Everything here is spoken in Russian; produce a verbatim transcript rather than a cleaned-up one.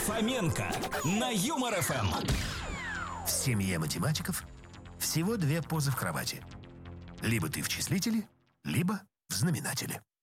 Фоменко на Юмор эф эм. В семье математиков всего две позы в кровати. Либо ты в числителе, либо в знаменателе.